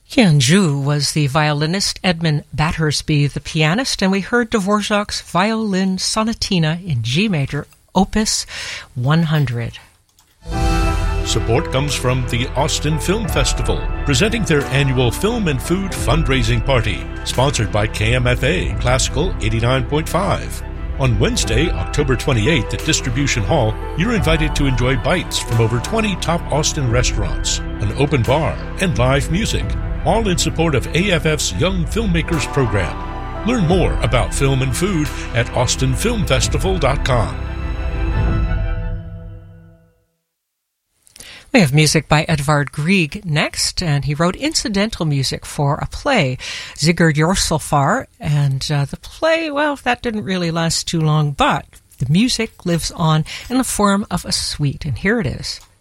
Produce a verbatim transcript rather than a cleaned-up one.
Qian Zhu was the violinist, Edmund Battersby the pianist, and we heard Dvorak's Violin Sonatina in G major, Opus one hundred. Support comes from the Austin Film Festival, presenting their annual Film and Food fundraising party, sponsored by K M F A Classical eighty-nine point five. On Wednesday, October twenty-eighth at Distribution Hall, you're invited to enjoy bites from over twenty top Austin restaurants, an open bar, and live music, all in support of A F F's Young Filmmakers Program. Learn more about film and food at austin film festival dot com. We have music by Edvard Grieg next, and he wrote incidental music for a play, Sigurd Jorsalfar, and uh, the play, well, that didn't really last too long, but the music lives on in the form of a suite, and here it is.